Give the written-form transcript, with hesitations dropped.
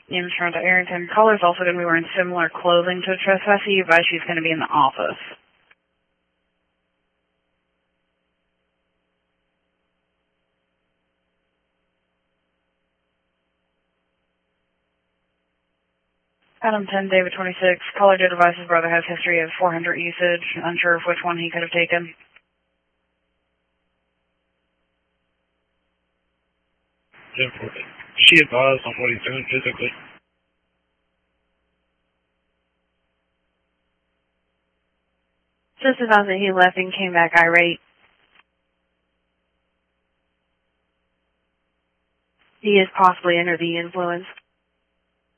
Name is Toronto Arrington. Caller's also going to be wearing similar clothing to a trespasser. You advise she's going to be in the office. Adam 10, David 26. Caller did advise his brother has history of 400 usage. Unsure of which one he could have taken. Is she advised on what he's doing physically? Just advised that he left and came back irate. He is possibly under the influence.